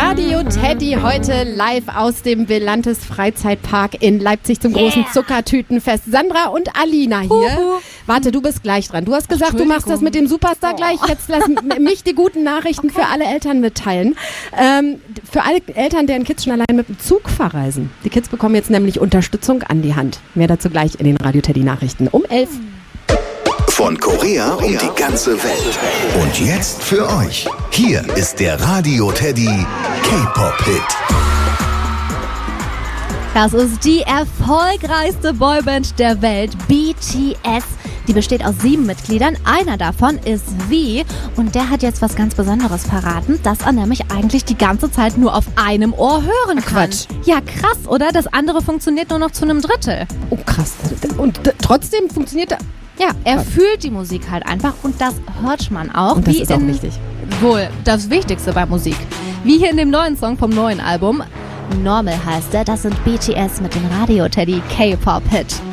Radio Teddy heute live aus dem Velantes Freizeitpark in Leipzig zum großen Zuckertütenfest. Sandra und Alina hier. Warte, du bist gleich dran. Du hast gesagt, du machst das mit dem Superstar gleich. Jetzt lass mich die guten Nachrichten für alle Eltern mitteilen. Für alle Eltern, deren Kids schon allein mit dem Zug verreisen. Die Kids bekommen jetzt nämlich Unterstützung an die Hand. Mehr dazu gleich in den Radio Teddy Nachrichten um 11. Von Korea um die ganze Welt. Und jetzt für euch. Hier ist der Radio Teddy K-Pop-Hit. Das ist die erfolgreichste Boyband der Welt, BTS. Die besteht aus 7 Mitgliedern. Einer davon ist V. Und der hat jetzt was ganz Besonderes verraten, dass er nämlich eigentlich die ganze Zeit nur auf einem Ohr hören kann. Quatsch. Ja, krass, oder? Das andere funktioniert nur noch zu einem Drittel. Oh, krass. Und trotzdem funktioniert das. Ja, er fühlt die Musik halt einfach und das hört man auch. Und das ist auch wichtig. Wohl, das Wichtigste bei Musik. Wie hier in dem neuen Song vom neuen Album. Normal heißt er, das sind BTS mit dem Radio Teddy K-Pop-Hit.